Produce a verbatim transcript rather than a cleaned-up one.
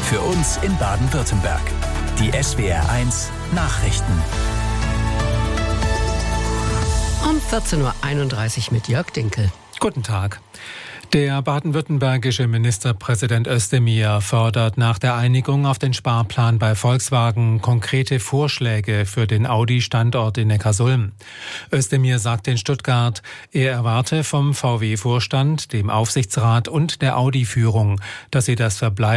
Für uns in Baden-Württemberg. Die S W R eins Nachrichten. Um vierzehn Uhr einunddreißig mit Jörg Dinkel. Guten Tag. Der baden-württembergische Ministerpräsident Özdemir fordert nach der Einigung auf den Sparplan bei Volkswagen konkrete Vorschläge für den Audi-Standort in Neckarsulm. Özdemir sagt in Stuttgart, er erwarte vom V W-Vorstand, dem Aufsichtsrat und der Audi-Führung, dass sie das Verbleiben